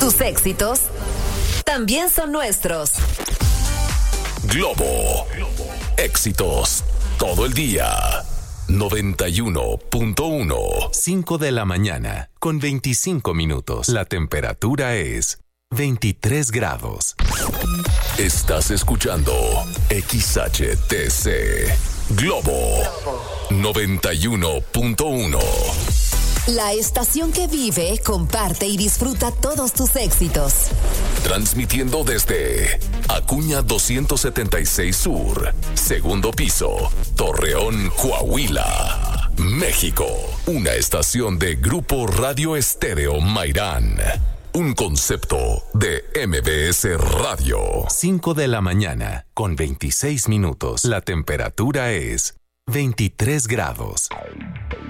Tus éxitos también son nuestros. Globo. Éxitos todo el día. 91.1. 5 de la mañana, con 25 minutos. La temperatura es 23 grados. Estás escuchando XHTC. Globo 91.1. La estación que vive, comparte y disfruta todos tus éxitos. Transmitiendo desde Acuña 276 Sur, segundo piso, Torreón, Coahuila, México. Una estación de Grupo Radio Estéreo Mairán. Un concepto de MBS Radio. 5 de la mañana, con 26 minutos. La temperatura es 23 grados.